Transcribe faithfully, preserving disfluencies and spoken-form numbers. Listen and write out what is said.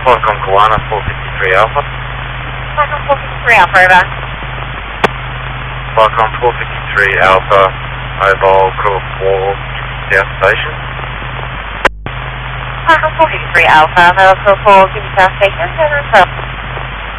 Falcon Goanna four fifty-three Alpha. Falcon four fifty-three Alpha, over. Falcon four fifty-three Alpha, mobile crew four South Station. Falcon four fifty-three Alpha, mobile crew four South Station, over and